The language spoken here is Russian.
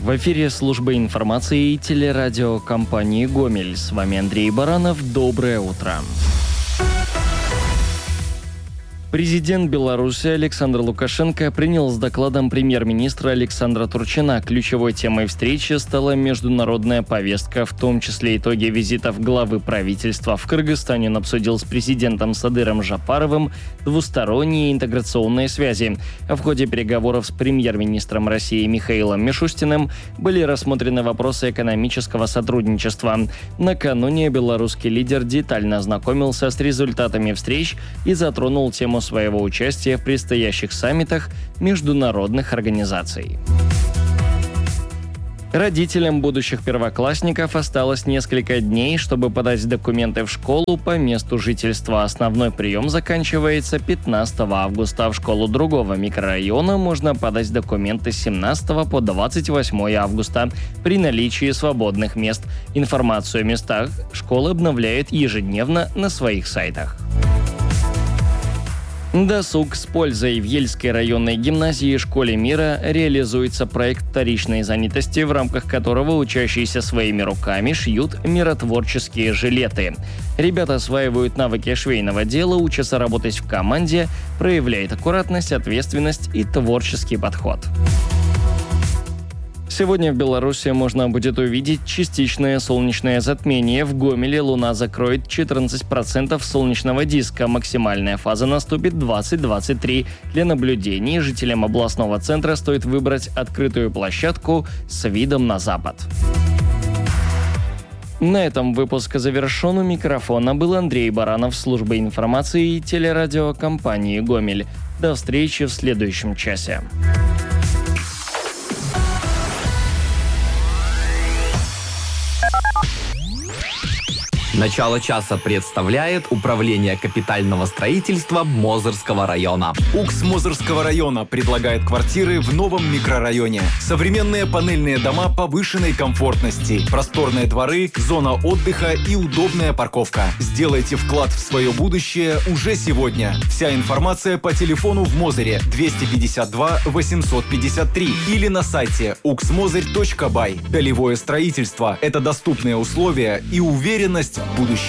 В эфире служба информации и телерадиокомпании «Гомель». С вами Андрей Баранов. Доброе утро. Президент Беларуси Александр Лукашенко принял с докладом премьер-министра Александра Турчина. Ключевой темой встречи стала международная повестка, в том числе итоги визитов главы правительства в Кыргызстане. Он обсудил с президентом Садыром Жапаровым двусторонние интеграционные связи. В ходе переговоров с премьер-министром России Михаилом Мишустиным были рассмотрены вопросы экономического сотрудничества. Накануне белорусский лидер детально ознакомился с результатами встреч и затронул тему своего участия в предстоящих саммитах международных организаций. Родителям будущих первоклассников осталось несколько дней, чтобы подать документы в школу по месту жительства. Основной прием заканчивается 15 августа. В школу другого микрорайона можно подать документы с 17 по 28 августа при наличии свободных мест. Информацию о местах школы обновляют ежедневно на своих сайтах. Досуг с пользой. В Ельской районной гимназии «Школе мира» реализуется проект вторичной занятости, в рамках которого учащиеся своими руками шьют миротворческие жилеты. Ребята осваивают навыки швейного дела, учатся работать в команде, проявляют аккуратность, ответственность и творческий подход. Сегодня в Беларуси можно будет увидеть частичное солнечное затмение. В Гомеле Луна закроет 14% солнечного диска. Максимальная фаза наступит 20-23. Для наблюдений жителям областного центра стоит выбрать открытую площадку с видом на запад. На этом выпуск завершен. У микрофона был Андрей Баранов, служба информации и телерадиокомпании «Гомель». До встречи в следующем часе. Начало часа представляет Управление капитального строительства Мозырского района. УКС Мозырского района предлагает квартиры в новом микрорайоне. Современные панельные дома повышенной комфортности, просторные дворы, зона отдыха и удобная парковка. Сделайте вклад в свое будущее уже сегодня. Вся информация по телефону в Мозыре 252 853 или на сайте uxmozырь.by. Долевое строительство – это доступные условия и уверенность в будущем.